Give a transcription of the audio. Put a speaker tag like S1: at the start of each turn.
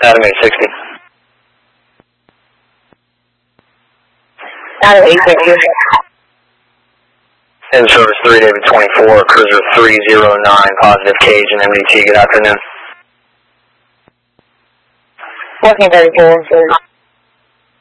S1: Adam 860.
S2: Adam 860.
S1: In service 3, David 24, cruiser 309, positive cage and MDT. Good afternoon.
S2: 1434, sir.